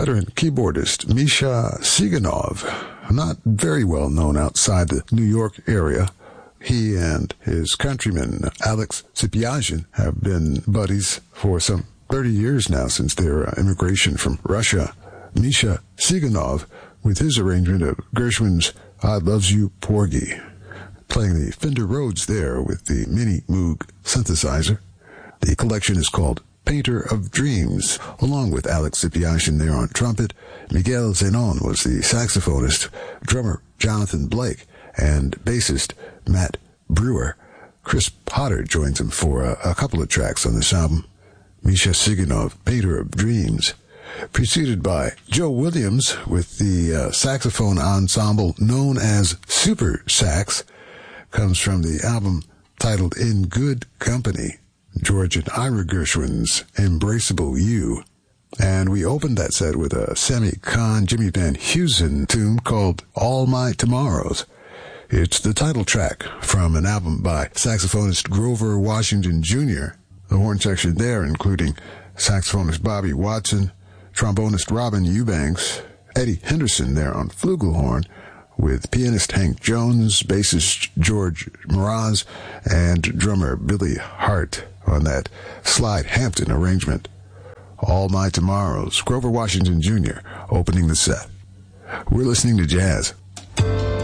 veteran keyboardist Misha Siganov, not very well known outside the New York area. He and his countryman Alex Tsipiazhin have been buddies for some 30 years now since their immigration from Russia. Misha Siganov, with his arrangement of Gershwin's I Loves You, Porgy, playing the Fender Rhodes there with the Mini Moog synthesizer. The collection is called Painter of Dreams, along with Alex Tsipiazhin there on trumpet. Miguel Zenon was the saxophonist, drummer Jonathan Blake, and bassist Matt Brewer. Chris Potter joins him for a couple of tracks on this album. Misha Siganov, Painter of Dreams, preceded by Joe Williams with the saxophone ensemble known as Super Sax, comes from the album titled In Good Company, George and Ira Gershwin's Embraceable You. And we opened that set with a Sammy Cahn, Jimmy Van Heusen tune called All My Tomorrows. It's the title track from an album by saxophonist Grover Washington Jr. The horn section there including saxophonist Bobby Watson, trombonist Robin Eubanks, Eddie Henderson there on flugelhorn, with pianist Hank Jones, bassist George Mraz, and drummer Billy Hart on that Slide Hampton arrangement. All My Tomorrows, Grover Washington Jr. opening the set. We're listening to jazz.